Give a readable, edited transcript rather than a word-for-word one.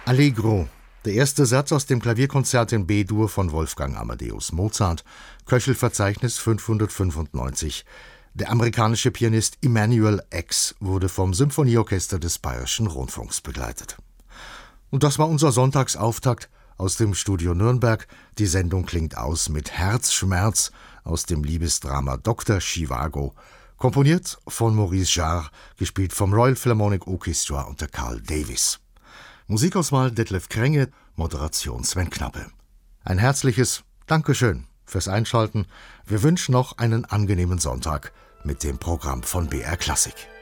Allegro, der erste Satz aus dem Klavierkonzert in B-Dur von Wolfgang Amadeus Mozart, Köchelverzeichnis 595. Der amerikanische Pianist Emanuel X wurde vom Symphonieorchester des Bayerischen Rundfunks begleitet. Und das war unser Sonntagsauftakt aus dem Studio Nürnberg. Die Sendung klingt aus mit Herzschmerz aus dem Liebesdrama Dr. Zhivago, komponiert von Maurice Jarre, gespielt vom Royal Philharmonic Orchestra unter Carl Davis. Musikauswahl Detlef Krenge, Moderation Sven Knappe. Ein herzliches Dankeschön fürs Einschalten. Wir wünschen noch einen angenehmen Sonntag mit dem Programm von BR Klassik.